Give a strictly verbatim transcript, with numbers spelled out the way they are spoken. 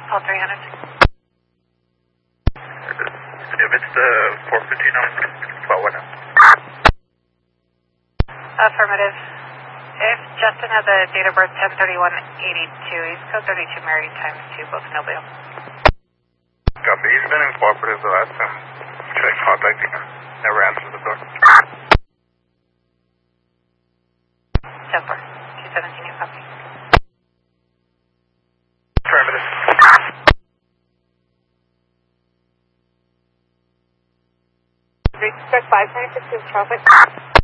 Call three hundred. If it's the four fifteen on twelve one. Affirmative. If Justin has a date of birth ten thirty-one eighty-two, he's code thirty-two married times two, both Nobel. Copy. He's been incooperative the last time. Tried contacting him. Never answered the door. ten four. two seventeen, you copy. Affirmative. Respect five twenty-six is traffic.